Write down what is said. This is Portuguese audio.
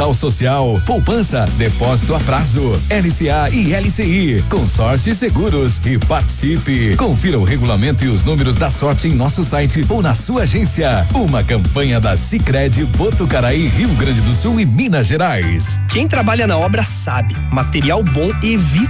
Capital Social, poupança, depósito a prazo, LCA e LCI, consórcio e seguros e participe. Confira o regulamento e os números da sorte em nosso site ou na sua agência. Uma campanha da Sicredi Botucaraí, Rio Grande do Sul e Minas Gerais. Quem trabalha na obra sabe, material bom evita